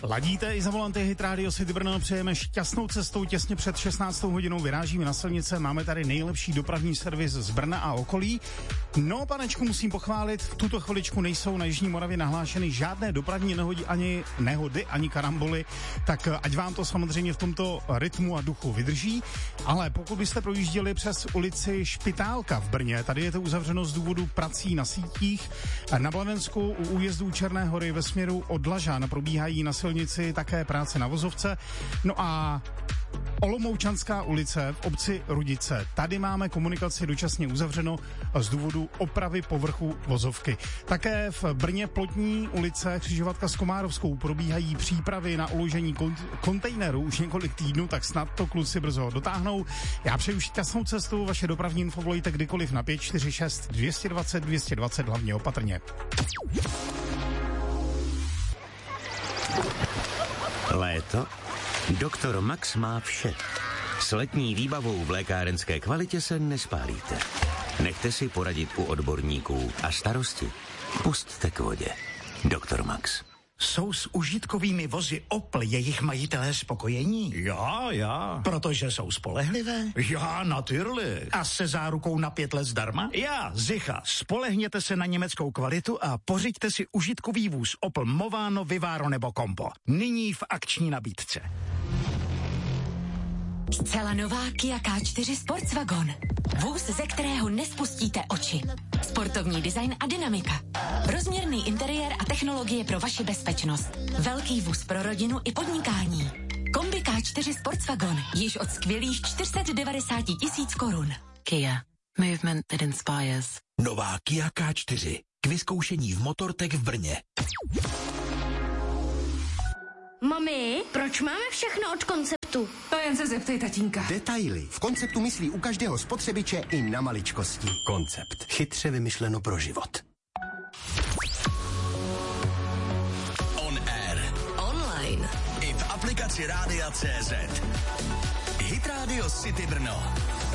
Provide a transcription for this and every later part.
Ladíte i za volanty Hit Radio City Brno, přejeme šťastnou cestou, těsně před 16. hodinou vyrážíme na silnice, máme tady nejlepší dopravní servis z Brna a okolí. No, panečku, musím pochválit, v tuto chviličku nejsou na Jižní Moravě nahlášeny žádné dopravní nehody, ani karamboly, tak ať vám to samozřejmě v tomto rytmu a duchu vydrží, ale pokud byste projížděli přes ulici Špitálka v Brně, tady je to uzavřeno z důvodu prací na sítích, na Blavensku u újezdu Černé Hory ve směru od Lažán probíhají na silnici také práce na vozovce. No a Olomoučanská ulice v obci Rudice. Tady máme komunikaci dočasně uzavřeno z důvodu opravy povrchu vozovky. Také v Brně Plotní ulice křižovatka s Komárovskou probíhají přípravy na uložení kontejnerů už několik týdnů, tak snad to kluci brzo dotáhnou. Já přeju šťastnou cestu, vaše dopravní info volejte kdykoliv na 546 220 220, hlavně opatrně. Léto? Doktor Max má vše. S letní výbavou v lékárenské kvalitě se nespálíte. Nechte si poradit u odborníků a starosti pusťte k vodě. Doktor Max. Jsou s užitkovými vozy Opel jejich majitelé spokojení? Já. Protože jsou spolehlivé? Já, natürlich. A se zárukou na 5 let zdarma? Já, Zicha, spolehněte se na německou kvalitu a pořiďte si užitkový vůz Opel Movano, Vivaro nebo Compo. Nyní v akční nabídce. Zcela nová Kia K4 Sportswagon. Vůz, ze kterého nespustíte oči. Sportovní design a dynamika. Rozměrný interiér a technologie pro vaši bezpečnost. Velký vůz pro rodinu i podnikání. Kombi K4 Sportswagon. Již od skvělých 490 000 korun. Kia. Movement that inspires. Nová Kia K4. K vyzkoušení v Motortech v Brně. Mami, proč máme všechno od Konceptu? To jen se zeptej tatínka. Detaily. V Konceptu myslí u každého spotřebiče i na maličkosti. Koncept. Chytře vymyšleno pro život. On air. Online. I v aplikaci Rádia CZ. Hit Radio City Brno.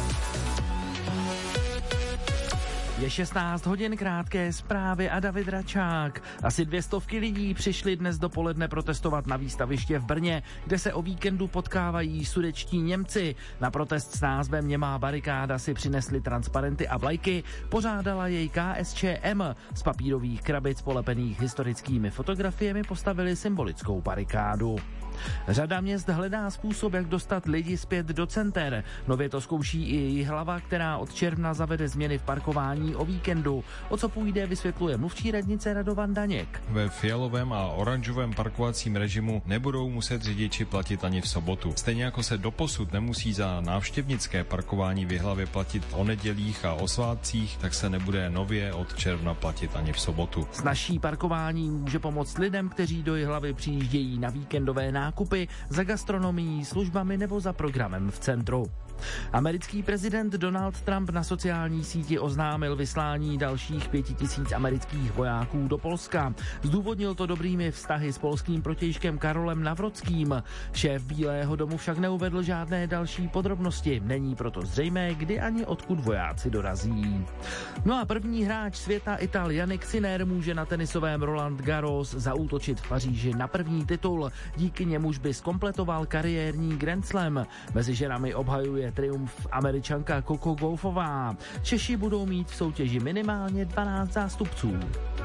Je 16 hodin, krátké zprávy a David Račák. Asi 200 lidí přišli dnes dopoledne protestovat na výstaviště v Brně, kde se o víkendu potkávají sudetští Němci. Na protest s názvem Němá barikáda si přinesli transparenty a vlajky, pořádala jej KSČM. Z papírových krabic polepených historickými fotografiemi postavili symbolickou barikádu. Řada měst hledá způsob, jak dostat lidi zpět do center. Nově to zkouší i Jihlava, která od června zavede změny v parkování o víkendu. O co půjde, vysvětluje mluvčí radnice Radovan Daněk. Ve fialovém a oranžovém parkovacím režimu nebudou muset řidiči platit ani v sobotu. Stejně jako se doposud nemusí za návštěvnické parkování v Jihlavě platit o nedělích a o svátcích, tak se nebude nově od června platit ani v sobotu. Snazší parkování může pomoct lidem, kteří do Jihlavy přijíždějí na víkendové nákupy, za gastronomií, službami nebo za programem v centru. Americký prezident Donald Trump na sociální síti oznámil vyslání dalších 5 000 amerických vojáků do Polska. Zdůvodnil to dobrými vztahy s polským protějškem Karolem Nawrockým. Šéf Bílého domu však neuvedl žádné další podrobnosti. Není proto zřejmé, kdy ani odkud vojáci dorazí. No a první hráč světa Ital Jannik Sinner může na tenisovém Roland Garros zaútočit v Paříži na první titul. Díky němuž by zkompletoval kariérní Grand Slam. Mezi ženami obhajuje triumf Američanka Coco Gaufová. Češi budou mít v soutěži minimálně 12 zástupců.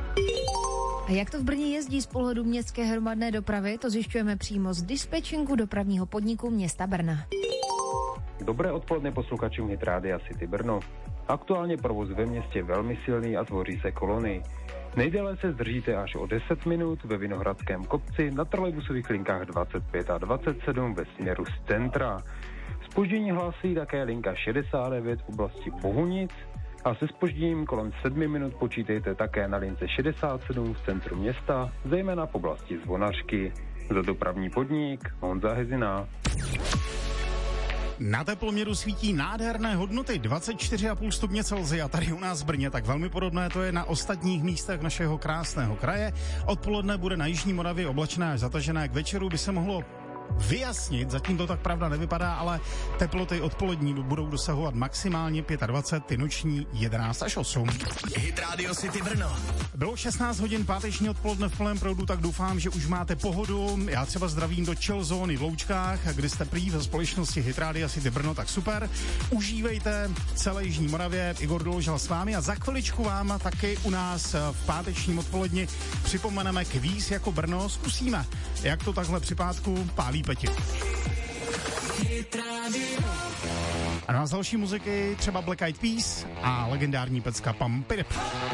A jak to v Brně jezdí z pohledu městské hromadné dopravy, to zjišťujeme přímo z dispečinku dopravního podniku města Brna. Dobré odpoledne posluchačům Hit Rádia City Brno. Aktuálně provoz ve městě velmi silný a tvoří se kolony. Nejdéle se zdržíte až o 10 minut ve Vinohradském kopci na trolejbusových linkách 25 a 27 ve směru z centra. Zpoždění hlásí také linka 69 v oblasti Bohunic a se zpožděním kolem 7 minut počítejte také na lince 67 v centru města, zejména v oblasti Zvonařky. Za dopravní podnik Honza Hezina. Na teploměru svítí nádherné hodnoty 24,5 stupně Celsia tady u nás v Brně, tak velmi podobné to je na ostatních místech našeho krásného kraje. Odpoledne bude na Jižní Moravě oblačné až zatažené, k večeru by se mohlo vyjasnit, zatím to tak pravda nevypadá, ale teploty odpolední budou dosahovat maximálně 25, ty noční 11 až 8. Hit Radio City Brno. Bylo 16 hodin páteční odpoledne v plném proudu, tak doufám, že už máte pohodu. Já třeba zdravím do chill zóny v Loučkách, kde jste prý ve společnosti Hit Radio City Brno, tak super. Užívejte celé Jižní Moravě, Igor Doložal s vámi a za chviličku vám taky u nás v pátečním odpoledni připomeneme kvíz jako Brno. Zkusíme, jak to takhle při pátku pálí Peti. A nás další muziky, třeba Black Eyed Peas a legendární pecka Pump It Up.